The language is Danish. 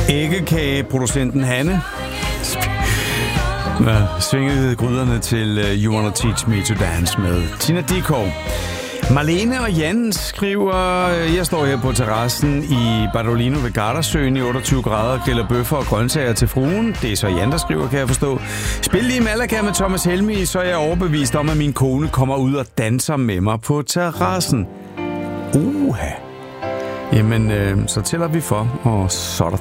Æggekageproducenten Hanne svingede gryderne til You Wanna Teach Me to Dance med Tina Dickow. Marlene og Jan skriver, jeg står her på terrassen i Badolino ved Gardasøen i 28 grader, griller bøffer og grøntsager til fruen. Det er så Jan, der skriver, kan jeg forstå. Spil lige Malaga med Thomas Helmig, så er jeg overbevist om, at min kone kommer ud og danser med mig på terrassen. Jamen, så tæller vi for, og så er der